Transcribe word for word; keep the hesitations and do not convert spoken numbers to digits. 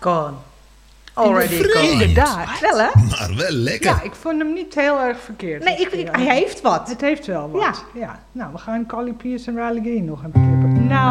Gone. Already vreemd. gone. Inderdaad. Wel, hè? Maar wel lekker. Ja, ik vond hem niet heel erg verkeerd. Nee, ik, ik, hij heeft wat. Het heeft wel wat. Ja. Ja. Nou, we gaan Carly Pearce en Riley Green nog een keer. Nou,